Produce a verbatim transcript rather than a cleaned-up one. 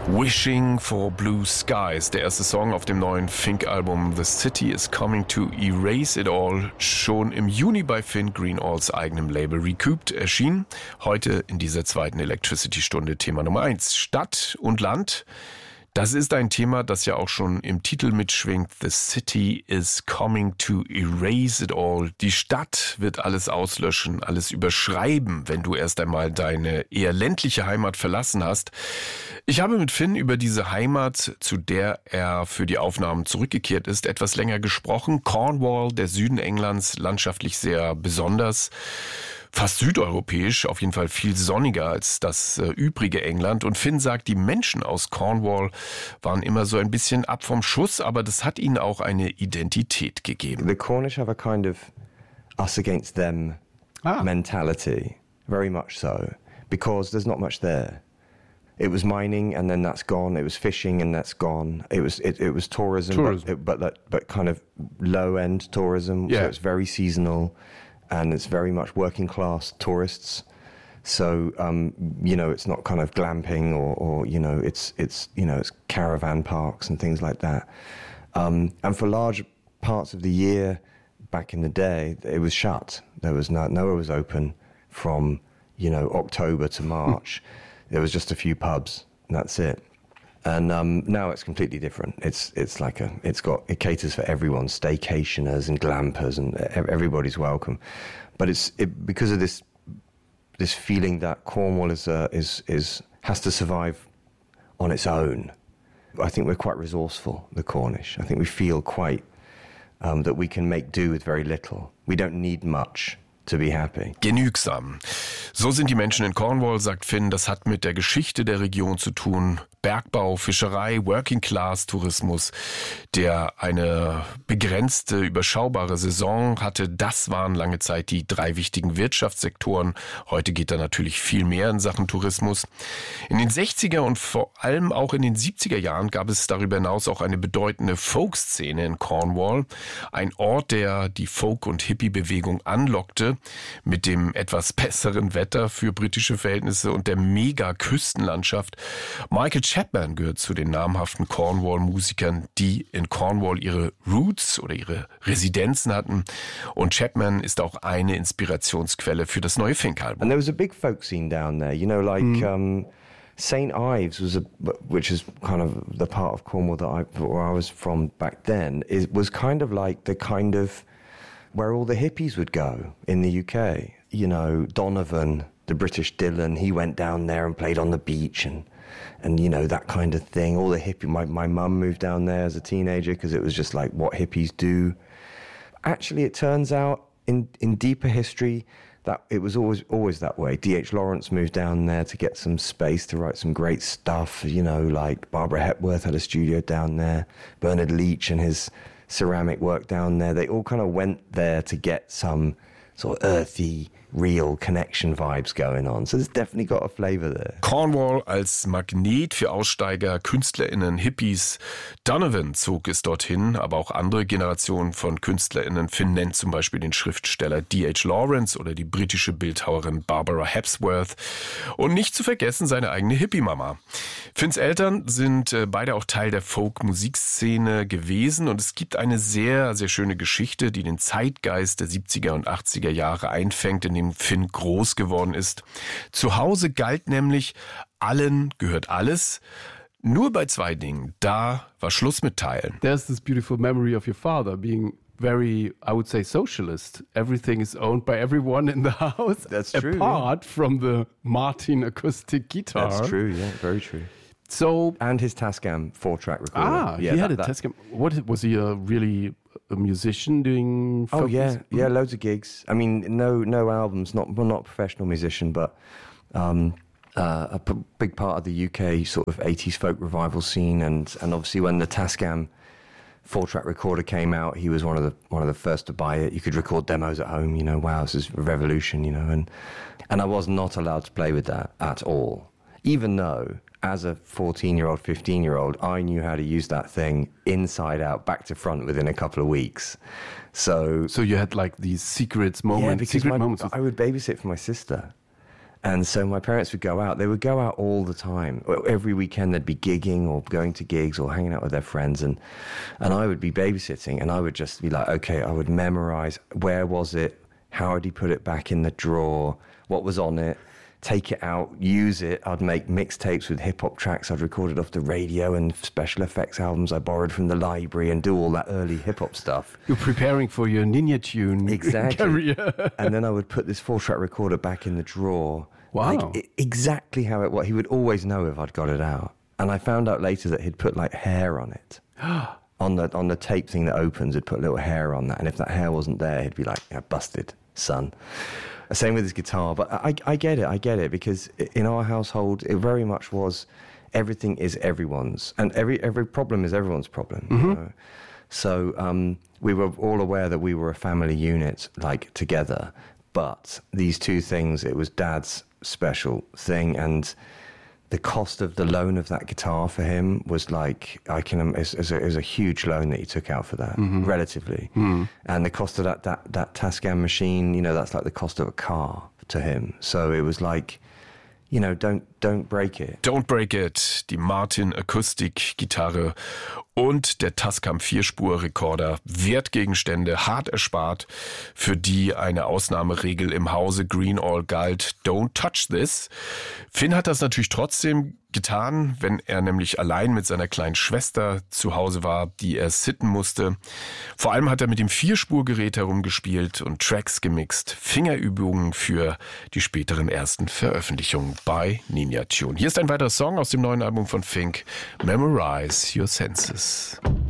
Wishing for Blue Skies, der erste Song auf dem neuen Fink-Album The City is Coming to Erase It All, schon im Juni bei Finn Greenalls eigenem Label Recouped erschienen. Heute in dieser zweiten Electricity-Stunde Thema Nummer eins. Stadt und Land. Das ist ein Thema, das ja auch schon im Titel mitschwingt. The city is coming to erase it all. Die Stadt wird alles auslöschen, alles überschreiben, wenn du erst einmal deine eher ländliche Heimat verlassen hast. Ich habe mit Finn über diese Heimat, zu der er für die Aufnahmen zurückgekehrt ist, etwas länger gesprochen. Cornwall, der Süden Englands, landschaftlich sehr besonders. Fast südeuropäisch, auf jeden Fall viel sonniger als das äh, übrige England. Und Finn sagt, die Menschen aus Cornwall waren immer so ein bisschen ab vom Schuss, aber das hat ihnen auch eine Identität gegeben. The Cornish have a kind of us against them ah. mentality, very much so, because there's not much there. It was mining and then that's gone. It was fishing and that's gone. It was it, it was tourism, tourism. But, but that but kind of low end tourism. Yeah. So it's very seasonal. And it's very much working class tourists. So, um, you know, it's not kind of glamping or, or, you know, it's, it's, you know, it's caravan parks and things like that. Um, and for large parts of the year back in the day, it was shut. There was no, nowhere was open from, you know, October to March. There was just a few pubs and that's it. And um, now it's completely different. It's it's like a it's got it caters for everyone, staycationers and glampers, and everybody's welcome. But it's it, because of this this feeling that Cornwall is uh, is is has to survive on its own. I think we're quite resourceful, the Cornish. I think we feel quite um, that we can make do with very little. We don't need much to be happy. Genügsam. So sind die Menschen in Cornwall, sagt Finn. Das hat mit der Geschichte der Region zu tun. Bergbau, Fischerei, Working-Class-Tourismus, der eine begrenzte, überschaubare Saison hatte. Das waren lange Zeit die drei wichtigen Wirtschaftssektoren. Heute geht da natürlich viel mehr in Sachen Tourismus. In den sechziger und vor allem auch in den siebziger Jahren gab es darüber hinaus auch eine bedeutende Folk-Szene in Cornwall. Ein Ort, der die Folk- und Hippie-Bewegung anlockte mit dem etwas besseren Wetter für britische Verhältnisse und der Mega-Küstenlandschaft. Michael Chapman gehört zu den namhaften Cornwall-Musikern, die in Cornwall ihre Roots oder ihre Residenzen hatten. Und Chapman ist auch eine Inspirationsquelle für das neue Fink-Album. And there was a big folk scene down there, you know, like mm. um, Saint Ives was a, which is kind of the part of Cornwall that I, where I was from back then, it was kind of like the kind of where all the hippies would go in the U K. You know, Donovan, the British Dylan, he went down there and played on the beach and and you know, that kind of thing. All the hippie, my, my mum moved down there as a teenager because it was just like what hippies do. Actually, it turns out in, in deeper history that it was always always that way. D H Lawrence moved down there to get some space to write some great stuff. You know, like Barbara Hepworth had a studio down there. Bernard Leach and his ceramic work down there. They all kind of went there to get some sort of earthy, real connection vibes going on. So there's definitely got a flavor there. Cornwall als Magnet für Aussteiger, KünstlerInnen, Hippies. Donovan zog es dorthin, aber auch andere Generationen von KünstlerInnen. Finn nennt zum Beispiel den Schriftsteller D H Lawrence oder die britische Bildhauerin Barbara Hepworth. Und nicht zu vergessen seine eigene Hippie-Mama. Finns Eltern sind äh, beide auch Teil der Folk-Musikszene gewesen und es gibt eine sehr, sehr schöne Geschichte, die den Zeitgeist der siebziger und achtziger Jahre einfängt, in dem Finn groß geworden ist. Zu Hause galt nämlich, allen gehört alles. Nur bei zwei Dingen, da war Schluss mit Teilen. There's this beautiful memory of your father being very, I would say, socialist. Everything is owned by everyone in the house. That's true. Apart yeah. from the Martin acoustic guitar. That's true, yeah, very true. So, and his Tascam four-track recorder. Ah, yeah, he had that, a Tascam. What was he? A really a musician doing? Oh yeah, yeah, loads of gigs. I mean, no, no albums. Not well, not a professional musician, but um, uh, a p- big part of the U K sort of eighties folk revival scene. And and obviously, when the Tascam four-track recorder came out, he was one of the one of the first to buy it. You could record demos at home. You know, wow, this is a revolution. You know, and and I was not allowed to play with that at all, even though, as a fourteen-year-old, fifteen-year-old, I knew how to use that thing inside out, back to front within a couple of weeks. So, so you had like these secrets moments, yeah, because secret my, moments. I would babysit for my sister, And so my parents would go out. They would go out all the time. Every weekend they'd be gigging or going to gigs or hanging out with their friends. And, and I would be babysitting, and I would just be like, okay, I would memorize where was it, how had he put it back in the drawer, what was on it, take it out, use it. I'd make mixtapes with hip-hop tracks I'd recorded off the radio and special effects albums I borrowed from the library and do all that early hip-hop stuff. You're preparing for your Ninja Tune exactly. career. And then I would put this four-track recorder back in the drawer. Wow. Like, it, exactly how it was. He would always know if I'd got it out. And I found out later that he'd put like hair on it. on the on the tape thing that opens, he'd put little hair on that. And if that hair wasn't there, he'd be like, yeah, busted, son. Same with his guitar, but I, I get it, I get it, because in our household, it very much was everything is everyone's, and every every problem is everyone's problem. Mm-hmm. You know? So um, we were all aware that we were a family unit, like, together, but these two things, it was Dad's special thing, and the cost of the loan of that guitar for him was like, I can, it was a, it was a huge loan that he took out for that, mm-hmm. relatively. Mm. And the cost of that, that, that Tascam machine, you know, that's like the cost of a car to him. So it was like, you know, don't, don't break it. Don't break it, die Martin Akustik-Gitarre und der Tascam Vierspur-Rekorder, Wertgegenstände, hart erspart, für die eine Ausnahmeregel im Hause Greenall galt, don't touch this. Finn hat das natürlich trotzdem getan, wenn er nämlich allein mit seiner kleinen Schwester zu Hause war, die er sitten musste. Vor allem hat er mit dem Vierspurgerät herumgespielt und Tracks gemixt, Fingerübungen für die späteren ersten Veröffentlichungen bei Ninja Tune. Hier ist ein weiterer Song aus dem neuen Album von Fink, Memorize Your Senses.